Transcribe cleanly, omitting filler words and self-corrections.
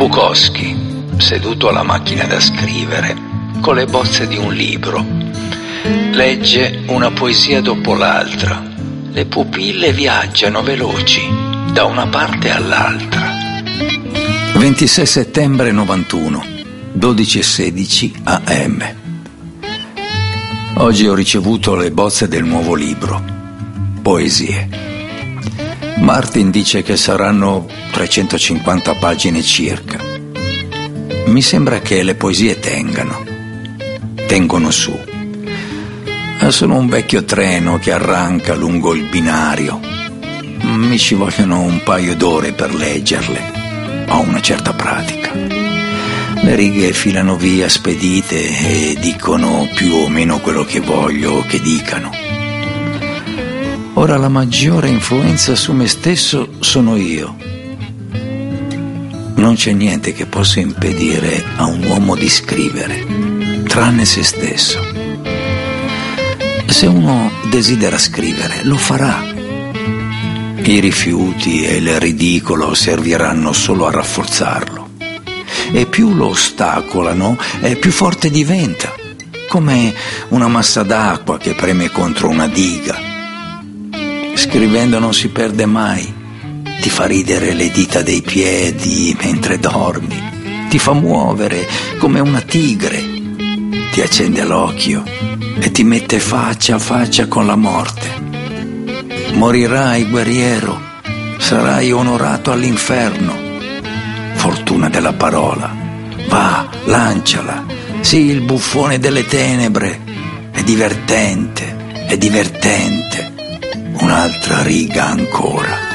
Bukowski, seduto alla macchina da scrivere, con le bozze di un libro, legge una poesia dopo l'altra. Le pupille viaggiano veloci da una parte all'altra. 26 settembre 91, 12:16 AM. Oggi ho ricevuto le bozze del nuovo libro, Poesie. Martin dice che saranno 350 pagine circa. Mi sembra che le poesie tengono su. Sono un vecchio treno che arranca lungo il binario. Mi ci vogliono un paio d'ore per leggerle. Ho una certa pratica. Le righe filano via spedite e dicono più o meno quello che voglio che dicano. Ora la maggiore influenza su me stesso sono io. Non c'è niente che possa impedire a un uomo di scrivere, tranne se stesso. Se uno desidera scrivere, lo farà. I rifiuti e il ridicolo serviranno solo a rafforzarlo. E più lo ostacolano, più forte diventa, come una massa d'acqua che preme contro una diga. Scrivendo non si perde mai. Ti fa ridere le dita dei piedi mentre dormi. Ti fa muovere come una tigre. Ti accende l'occhio e ti mette faccia a faccia con la morte. Morirai guerriero, sarai onorato all'inferno. Fortuna della parola. Va, lanciala. Sii il buffone delle tenebre. È divertente. Un'altra riga ancora.